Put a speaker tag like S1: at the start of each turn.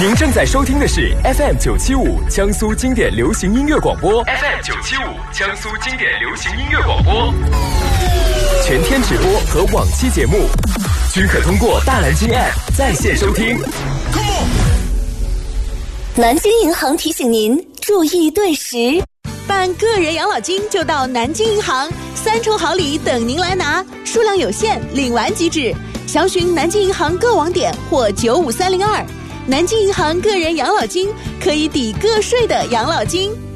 S1: 您正在收听的是 FM975 江苏经典流行音乐广播 ，FM975 江苏经典流行音乐广播，全天直播和往期节目均可通过大蓝鲸 App 在线收听。
S2: 南京银行提醒您注意对时，
S3: 办个人养老金就到南京银行，3重好礼等您来拿，数量有限，领完即止。详询南京银行各网点或95302。南京银行个人养老金可以抵个税的养老金。